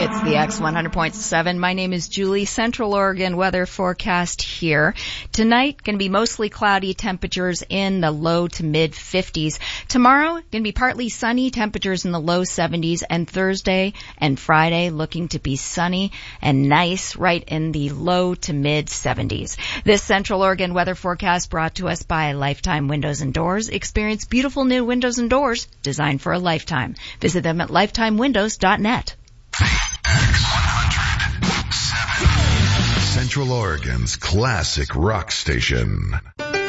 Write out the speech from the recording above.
It's the X100.7. My name is Julie. Central Oregon weather forecast here. Tonight, going to be mostly cloudy, temperatures in the low to mid 50s. Tomorrow, going to be partly sunny, temperatures in the low 70s. And Thursday and Friday, looking to be sunny and nice, right in the low to mid 70s. This Central Oregon weather forecast brought to us by Lifetime Windows and Doors. Experience beautiful new windows and doors designed for a lifetime. Visit them at lifetimewindows.net. X100.7 Central Oregon's classic rock station.